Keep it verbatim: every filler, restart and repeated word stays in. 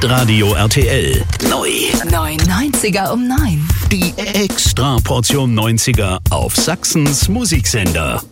Hitradio R T L. Neu. neunundneunziger um neun. Die Extraportion neunziger auf Sachsens Musiksender.